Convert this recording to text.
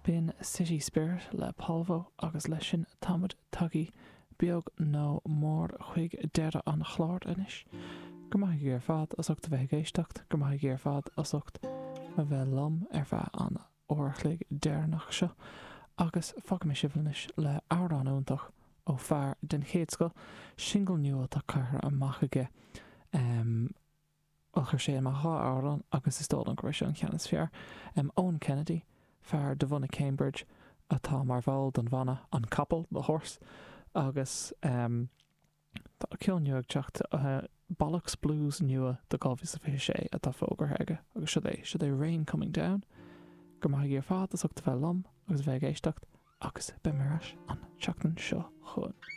Bíonn City Spirit le Polvo agus leis sin tamid tugaí beag nó mór chuig deire an chláir inis. Gur maith gur fad as ucht a bheith géisteacht, gur maith gur fad as ucht a bheith lom ar bheith an óirchlig déirnach seo, agus fag mé sibhlanis le árán úntach ó fear den chéadscoil single nua tá caithre amach aige ó chuir sé amach árán agus is tóil an gréis an cheannas fear. Owen Kennedy fear de bhuna Cambridge atá mar bháil don bhana an couple the horse agus ceanneag teacht Bollocks Blues nua de gábhís a bhí sé atá fógur heige agus should they rain coming down gur maith gur fad as ucht a bheith lom agus bheith géisteacht agus be maris an teachtain seo chuin.